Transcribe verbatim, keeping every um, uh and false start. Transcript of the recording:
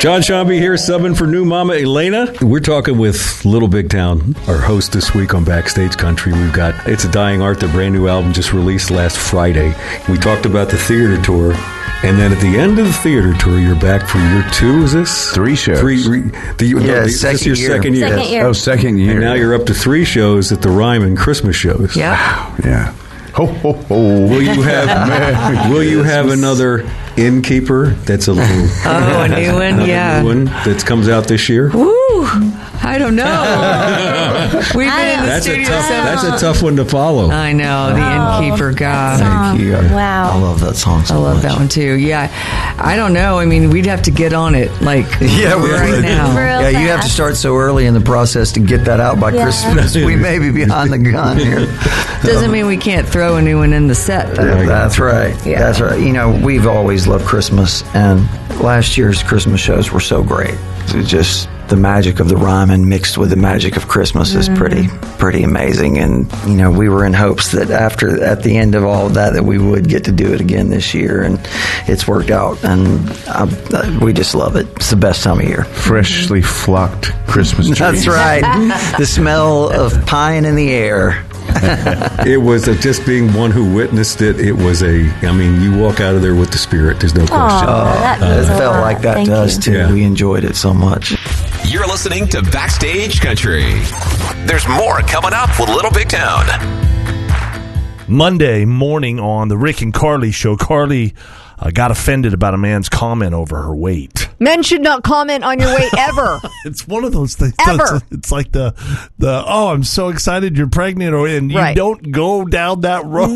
John Shambi here, subbing for new Mama Elena. We're talking with Little Big Town, our host this week on Backstage Country. We've got It's a Dying Art, their brand new album just released last Friday. We talked about the theater tour. And then at the end of the theater tour, you're back for year two, is this? Three shows. Three, re, the, yeah, no, the, second this is your year. second year. Second year. Oh, second year. And now you're up to three shows at the Ryman Christmas shows. Yeah. Yeah. Ho, ho, ho. Will you have Will you have another Innkeeper that's a little... Oh, a new one? Yeah. New one that comes out this year? Woo! I don't know. We've been in the That's a studio tough. so That's a tough one to follow. I know, the Oh, Innkeeper God. Thank you. Wow. I love that song so I love much. that one too. Yeah, I don't know. I mean, we'd have to get on it like Yeah, we right would. now. Real Yeah, you have to fast. start so early in the process to get that out by Yeah. Christmas. We may be behind the gun here. Doesn't mean we can't throw a new one in the set, though. Yeah, that's right. Yeah. That's right. You know, we've always loved Christmas, and last year's Christmas shows were so great. It's just the magic of the Ryman mixed with the magic of Christmas is pretty, pretty amazing. And you know, we were in hopes that after, at the end of all of that, that we would get to do it again this year, and it's worked out. And I, we just love it. It's the best time of year. Freshly flocked Christmas trees. That's right. The smell of pine in the air. It was a, just being one who witnessed it. It was a. I mean, you walk out of there with the spirit. There's no question. Aw, that It means a felt lot. like that Thank to us you. too. Yeah. We enjoyed it so much. You're listening to Backstage Country. There's more coming up with Little Big Town. Monday morning on the Rick and Carly show, Carly uh, got offended about a man's comment over her weight. Men should not comment on your weight ever. It's one of those things. Ever. It's, it's like the the oh, I'm so excited you're pregnant, or and you Right. don't go down that road.